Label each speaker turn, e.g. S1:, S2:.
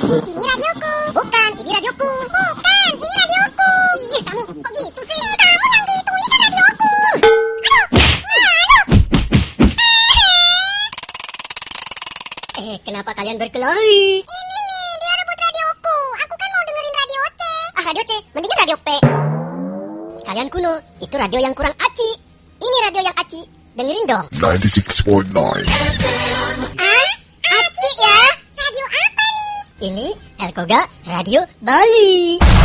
S1: Ini radioku. Bukan, ini radioku. Bukan, ini radioku. Ih, kamu kok gitu sih? Kamu yang gitu, ini kan radioku. Aduh. Kenapa kalian berkelahi? Ini nih, dia rebut radioku. Aku kan mau dengerin radio C. Ah, radio C, mendingan radio P. Kalian kuno, itu radio yang kurang aci. Ini radio yang aci. Dengerin dong.
S2: 96.9
S1: Aci ya? Radio apa nih? Ini Elkoga Radio Bali.